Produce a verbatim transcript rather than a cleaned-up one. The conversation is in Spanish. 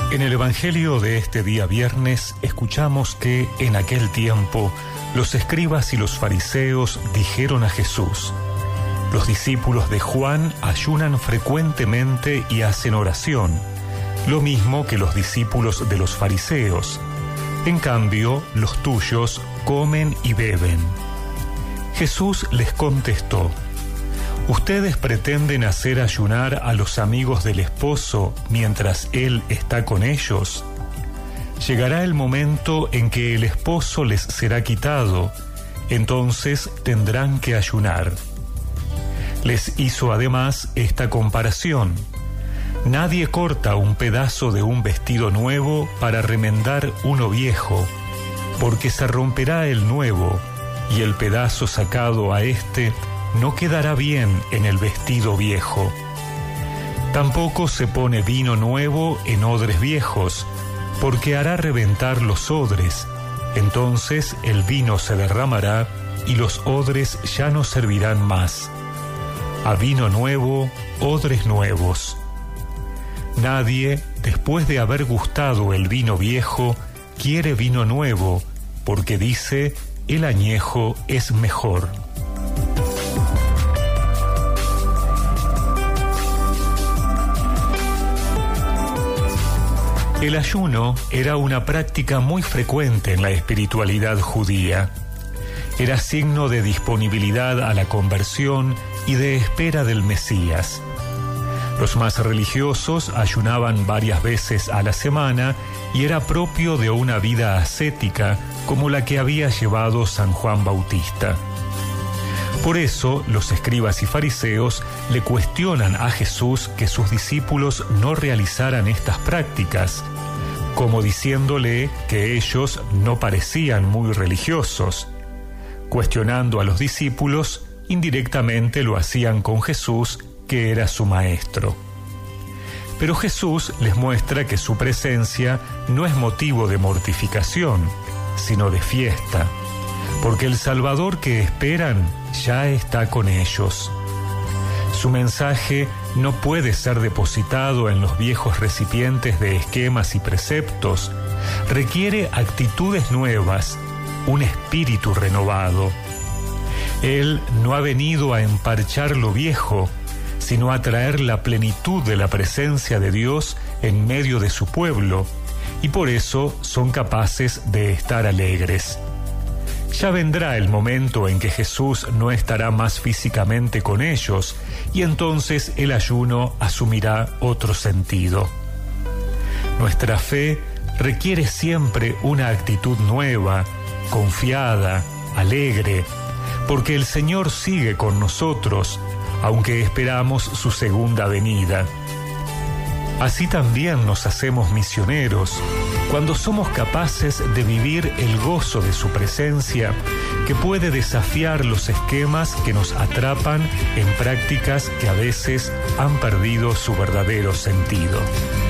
En el Evangelio de este día viernes escuchamos que en aquel tiempo los escribas y los fariseos dijeron a Jesús: los discípulos de Juan ayunan frecuentemente y hacen oración, lo mismo que los discípulos de los fariseos. En cambio, los tuyos comen y beben. Jesús les contestó: ¿ustedes pretenden hacer ayunar a los amigos del esposo mientras él está con ellos? Llegará el momento en que el esposo les será quitado, entonces tendrán que ayunar. Les hizo además esta comparación: nadie corta un pedazo de un vestido nuevo para remendar uno viejo, porque se romperá el nuevo, y el pedazo sacado a éste no quedará bien en el vestido viejo. Tampoco se pone vino nuevo en odres viejos, porque hará reventar los odres. Entonces el vino se derramará y los odres ya no servirán más. A vino nuevo, odres nuevos. Nadie, después de haber gustado el vino viejo, quiere vino nuevo, porque dice: el añejo es mejor. El ayuno era una práctica muy frecuente en la espiritualidad judía. Era signo de disponibilidad a la conversión y de espera del Mesías. Los más religiosos ayunaban varias veces a la semana y era propio de una vida ascética como la que había llevado San Juan Bautista. Por eso, los escribas y fariseos le cuestionan a Jesús que sus discípulos no realizaran estas prácticas, como diciéndole que ellos no parecían muy religiosos. Cuestionando a los discípulos, indirectamente lo hacían con Jesús, que era su maestro. Pero Jesús les muestra que su presencia no es motivo de mortificación, sino de fiesta, porque el Salvador que esperan ya está con ellos. Su mensaje no puede ser depositado en los viejos recipientes de esquemas y preceptos. Requiere actitudes nuevas, un espíritu renovado. Él no ha venido a emparchar lo viejo, sino a traer la plenitud de la presencia de Dios en medio de su pueblo, y por eso son capaces de estar alegres. Ya vendrá el momento en que Jesús no estará más físicamente con ellos, y entonces el ayuno asumirá otro sentido. Nuestra fe requiere siempre una actitud nueva, confiada, alegre, porque el Señor sigue con nosotros, aunque esperamos su segunda venida. Así también nos hacemos misioneros, cuando somos capaces de vivir el gozo de su presencia, que puede desafiar los esquemas que nos atrapan en prácticas que a veces han perdido su verdadero sentido.